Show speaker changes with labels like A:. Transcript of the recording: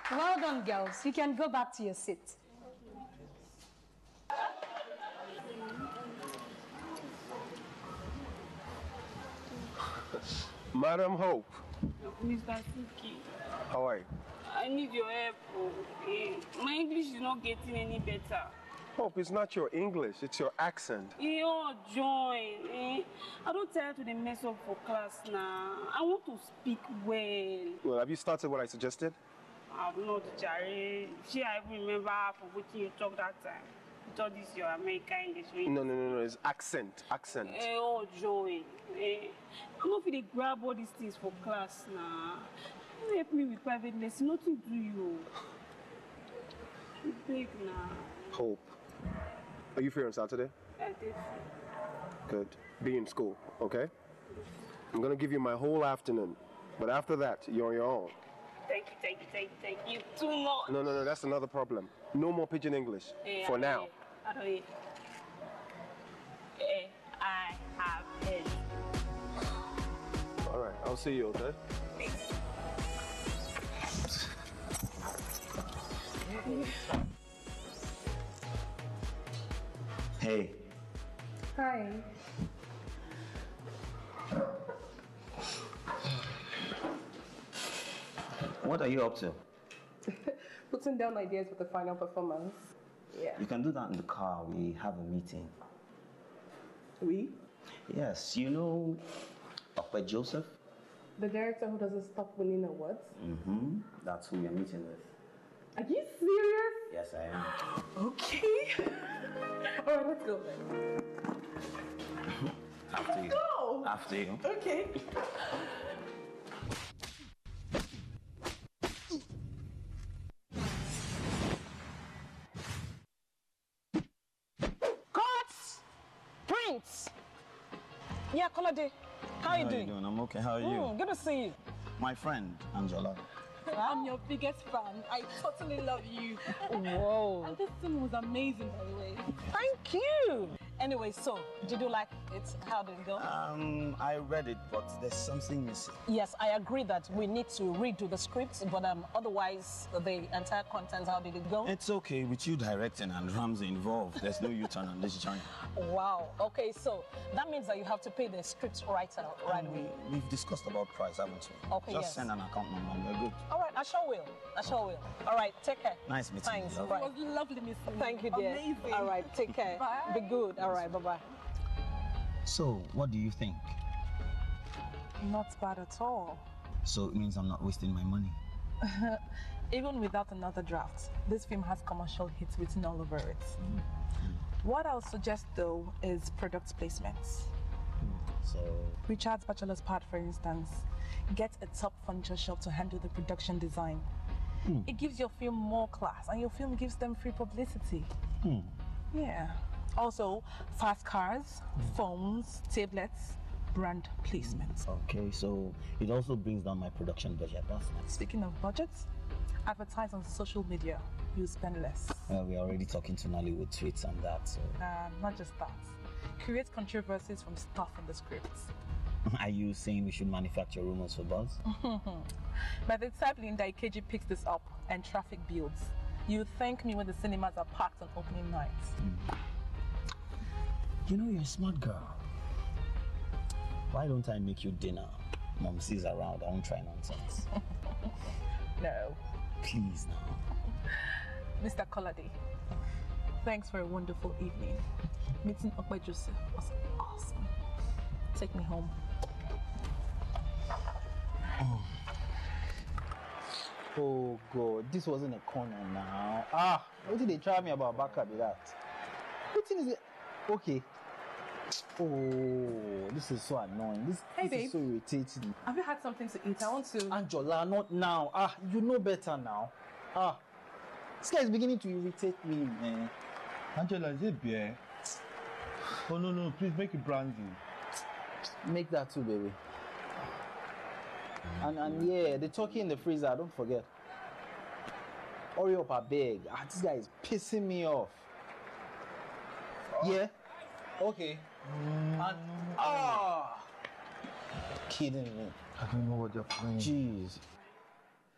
A: Well done, girls. You can go back to your seat.
B: Madam Hope.
C: Mr. Suki.
B: How are you?
C: I need your help. My English is not getting any better.
B: Hope, it's not your English, it's your accent.
C: Join. I don't tell you to mess up for class now. I want to speak well.
B: Well, have you started what I suggested?
C: I've not, Jerry. I even remember half of what you talked that time. You thought this is your American English.
B: No, it's accent.
C: Join. I'm not going to grab all these things for class now. You help me with private lesson, nothing to you. You beg now.
B: Hope. Are you free on Saturday?
C: I did.
B: Good. Be in school, okay? I'm gonna give you my whole afternoon. But after that, you're on your own.
C: Thank you. Too much.
B: No, that's another problem. No more pidgin English. For now.
C: I have it.
B: Alright, I'll see you, okay?
D: Hey.
A: Hi.
D: What are you up to?
A: Putting down ideas for the final performance. Yeah.
D: You can do that in the car. We have a meeting.
A: We?
D: Yes, you know Dr. Joseph?
A: The director who doesn't stop winning awards?
D: Mm-hmm. That's who we're meeting with.
A: Are you serious?
D: Yes, I am.
A: Okay. Alright, let's go then.
D: After you.
A: Go!
D: After you.
A: Okay.
E: Cut! Prince! Yeah, Kolade. How are you doing?
D: I'm okay. How are you?
E: Good to see you.
D: My friend, Angela.
F: I'm your biggest fan. I totally love you.
E: Whoa.
F: And this scene was amazing, by the way.
E: Thank you. Anyway, so, did you like it? How did it go?
D: I read it, but there's something missing.
E: Yes, I agree that we need to redo the script, but otherwise, the entire content, how did it go?
D: It's okay with you directing and Ramsey involved. There's no U-turn on this journey.
E: Wow. Okay, so that means that you have to pay the script writer right away.
D: We've discussed about price, haven't we?
E: Okay,
D: Just send an account number and we're good.
E: All right, I sure will. All right, take care.
D: Nice meeting you.
E: Thanks.
D: Love.
E: Right.
F: It was lovely meeting you.
E: Thank you, dear.
F: Amazing.
E: All right, take care.
F: Bye.
E: Be good. All right, bye-bye.
D: So, what do you think?
F: Not bad at all.
D: So it means I'm not wasting my money.
F: Even without another draft, this film has commercial hits written all over it. What I'll suggest though is product placements.
D: So,
F: Richard's bachelor's pad, for instance, get a top furniture shop to handle the production design. It gives your film more class and your film gives them free publicity. Yeah. Also, fast cars, phones, tablets, brand placements.
D: okay, so it also brings down my production budget. That's nice.
F: Speaking of budgets, advertise on social media. You spend less.
D: We're already talking to Nollywood tweets and that, so.
F: Not just that. Create controversies from stuff in the scripts.
D: Are you saying we should manufacture rumors for buzz?
F: By the time Linda Ikeji picks this up and traffic builds, you thank me when the cinemas are packed on opening nights.
D: You know, you're a smart girl. Why don't I make you dinner? Mom sees around, I won't try nonsense.
F: No.
D: Please now.
F: Mr. Kolade, thanks for a wonderful evening. Meeting Dr. Joseph was awesome. Take me home.
G: Oh God, this wasn't a corner now. What did they try me about Baka be that? What is it? Okay. Oh, this is so annoying. This
F: Hey,
G: is so irritating.
F: Have you had something to eat? I want to...
G: Angela, not now. You know better now. This guy is beginning to irritate me, man.
H: Angela, is it beer? Oh, no, please make it brandy.
G: Make that too, baby. And yeah, the turkey in the freezer, don't forget. Hurry up, I beg. This guy is pissing me off. Yeah? Okay. Kidding me.
H: I don't know what you're playing.
G: Jeez.